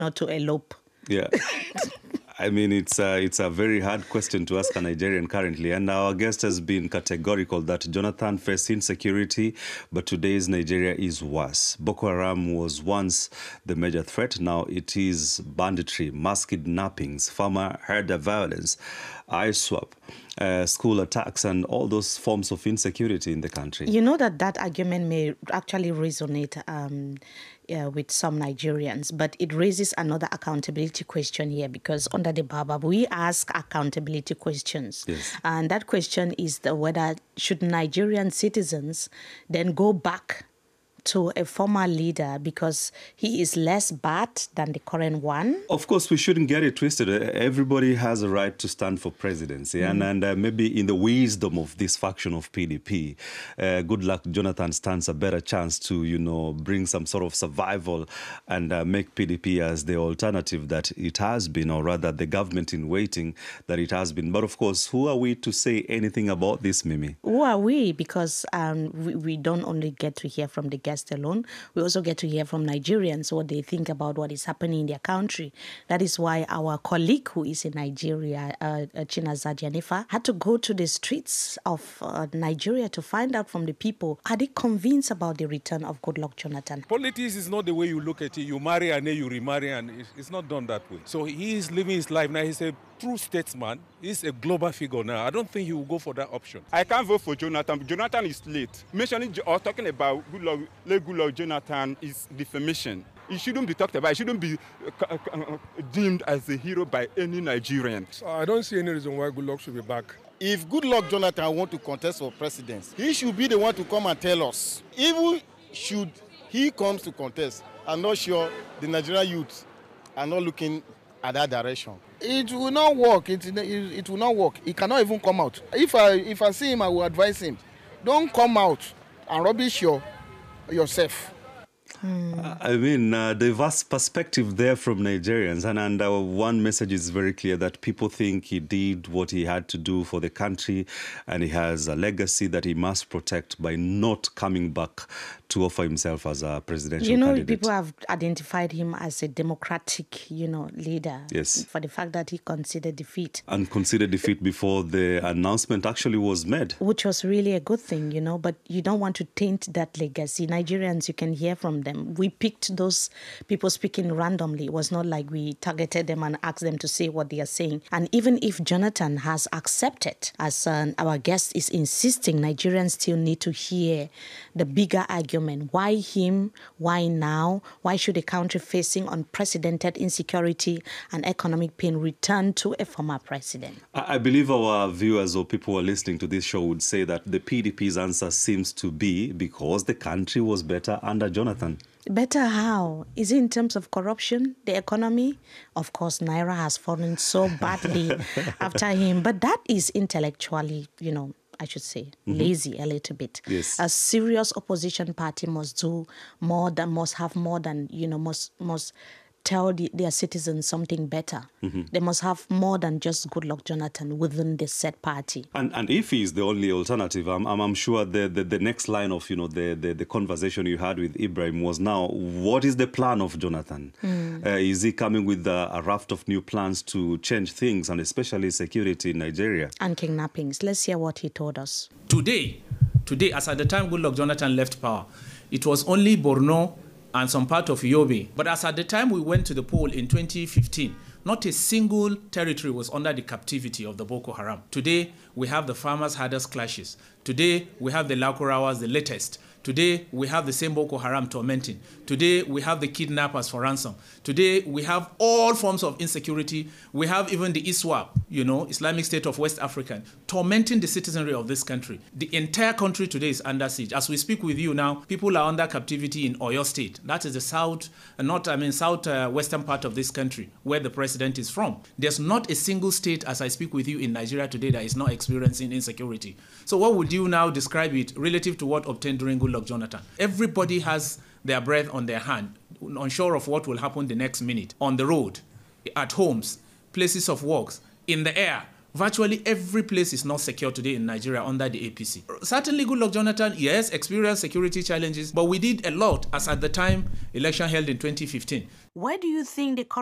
not to elope? Yeah. I mean, it's a very hard question to ask a Nigerian currently. And our guest has been categorical that Jonathan faced insecurity, but today's Nigeria is worse. Boko Haram was once the major threat. Now it is banditry, mass kidnappings, farmer herder violence, ISWAP, school attacks, and all those forms of insecurity in the country. You know that argument may actually resonate with some Nigerians, but it raises another accountability question here, because under the Baobab, we ask accountability questions. Yes. And that question is whether should Nigerian citizens then go back to a former leader because he is less bad than the current one? Of course, we shouldn't get it twisted. Everybody has a right to stand for presidency. And maybe in the wisdom of this faction of PDP, Goodluck Jonathan stands a better chance to, bring some sort of survival and make PDP as the alternative that it has been, or rather the government in waiting that it has been. But of course, who are we to say anything about this, Mimi? Who are we? Because we don't only get to hear from the guest alone, we also get to hear from Nigerians what they think about what is happening in their country. That is why our colleague who is in Nigeria, Chinaza Jenifa, had to go to the streets of Nigeria to find out from the people, are they convinced about the return of Goodluck Jonathan? Politics is not the way you look at it. You marry and then you remarry, and it's not done that way. So he is living his life now. He's a true statesman. He's a global figure now. I don't think he will go for that option. I can't vote for Jonathan. Jonathan is late. Mentioning or talking about Goodluck Jonathan is defamation. It shouldn't be talked about. It shouldn't be deemed as a hero by any Nigerian. I don't see any reason why Goodluck should be back. If Goodluck Jonathan want to contest for presidency, he should be the one to come and tell us. Even should he comes to contest, I'm not sure the Nigerian youth are not looking at that direction. It will not work. It will not work. He cannot even come out. If I see him, I will advise him, don't come out and rubbish yourself. I mean, the vast perspective there from Nigerians, and one message is very clear that people think he did what he had to do for the country, and he has a legacy that he must protect by not coming back to offer himself as a presidential candidate. People have identified him as a democratic, leader. Yes. For the fact that he conceded defeat. And conceded defeat before the announcement actually was made. Which was really a good thing, but you don't want to taint that legacy. Nigerians, you can hear from them. We picked those people speaking randomly. It was not like we targeted them and asked them to say what they are saying. And even if Jonathan has accepted, as our guest is insisting, Nigerians still need to hear the bigger argument. Why him? Why now? Why should a country facing unprecedented insecurity and economic pain return to a former president? I believe our viewers or people who are listening to this show would say that the PDP's answer seems to be because the country was better under Jonathan. Better how? Is it in terms of corruption, the economy? Of course, Naira has fallen so badly after him. But that is intellectually, I should say, lazy a little bit. Yes. A serious opposition party must do more than, must tell their citizens something better. They must have more than just Goodluck Jonathan within the said party. And if he is the only alternative, I'm sure the next line of the conversation you had with Ibrahim was now, what is the plan of Jonathan? Is he coming with a raft of new plans to change things, and especially security in Nigeria? And kidnappings. Let's hear what he told us. Today, as at the time Goodluck Jonathan left power, it was only Borno and some part of Yobe. But as at the time we went to the poll in 2015, not a single territory was under the captivity of the Boko Haram. Today, we have the farmers-herders clashes. Today, we have the Lakurawas, the latest. Today, we have the same Boko Haram tormenting. Today, we have the kidnappers for ransom. Today, we have all forms of insecurity. We have even the ISWAP, Islamic State of West Africa, tormenting the citizenry of this country. The entire country today is under siege. As we speak with you now, people are under captivity in Oyo State. That is the southwestern part of this country, where the president is from. There's not a single state, as I speak with you, in Nigeria today that is not experiencing insecurity. So what would you now describe it relative to what obtained during Goodluck Jonathan? Everybody has their breath on their hand, unsure of what will happen the next minute, on the road, at homes, places of work, in the air, Virtually every place is not secure today in Nigeria under the APC. Certainly, Goodluck Jonathan, yes, experienced security challenges, but we did a lot as at the time election held in 2015. Where do you think the